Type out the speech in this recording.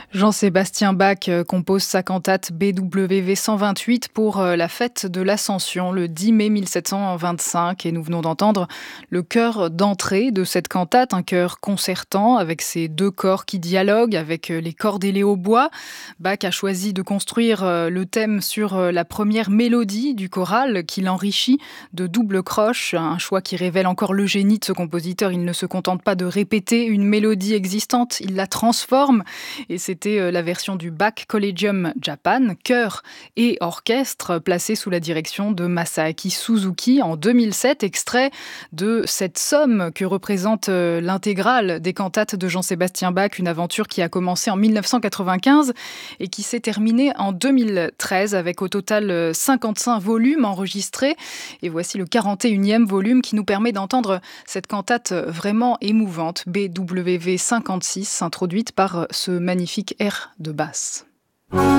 Jean-Sébastien Bach compose sa cantate BWV 128 pour la fête de l'Ascension le 10 mai 1725 et nous venons d'entendre le chœur d'entrée de cette cantate, un chœur concertant avec ses deux corps qui dialoguent avec les cordes au bois. Bach a choisi de construire le thème sur la première mélodie du choral qui l'enrichit de double croche, un choix qui révèle encore le génie de ce compositeur. Il ne se contente pas de répéter une mélodie existante, il la transforme et c'était la version du Bach Collegium Japan, chœur et orchestre, placé sous la direction de Masaaki Suzuki en 2007, extrait de cette somme que représente l'intégrale des cantates de Jean-Sébastien Bach, une aventure qui a commencé en 1995 et qui s'est terminée en 2013 avec au total 55 volumes enregistrés. Et voici le 41e volume qui nous permet d'entendre cette cantate vraiment émouvante, BWV 56, introduite par ce magnifique air de basse.